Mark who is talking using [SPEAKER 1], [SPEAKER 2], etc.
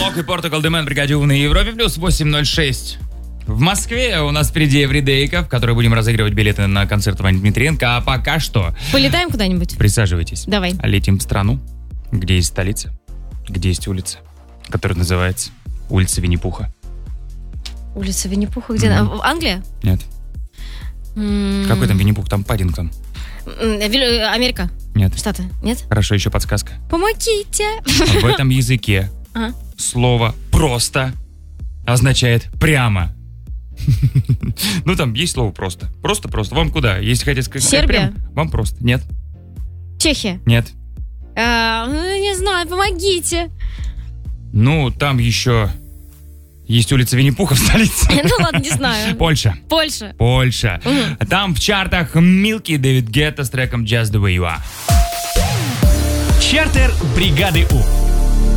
[SPEAKER 1] Лок и Португал Демен, бригаде У на Европе плюс 8.06. В Москве у нас впереди Эвридейка, в которой будем разыгрывать билеты на концерт Вани Дмитриенко. А пока что...
[SPEAKER 2] Полетаем куда-нибудь?
[SPEAKER 1] Присаживайтесь.
[SPEAKER 2] Давай.
[SPEAKER 1] Летим в страну, где есть столица, где есть улица, которая называется улица Винни-Пуха.
[SPEAKER 2] Улица Винни-Пуха где? Англия?
[SPEAKER 1] Нет. Какой там Винни-Пух? Там Паддингтон.
[SPEAKER 2] Америка?
[SPEAKER 1] Нет.
[SPEAKER 2] Штаты? Нет?
[SPEAKER 1] Хорошо, еще подсказка.
[SPEAKER 2] Помогите.
[SPEAKER 1] В этом языке слово «просто» означает «прямо». Ну, там есть слово «просто». Просто-просто. Вам куда? Если хотите сказать
[SPEAKER 2] Сербия?
[SPEAKER 1] прям, вам просто. Нет.
[SPEAKER 2] Чехия?
[SPEAKER 1] Нет.
[SPEAKER 2] Не знаю, помогите.
[SPEAKER 1] Ну, там еще есть улица Винни-Пуха в столице.
[SPEAKER 2] Ну ладно, не знаю.
[SPEAKER 1] Польша.
[SPEAKER 2] Польша.
[SPEAKER 1] Там в чартах Милки и Дэвид Гетта с треком Just the Way You Are.
[SPEAKER 3] Чартер бригады У.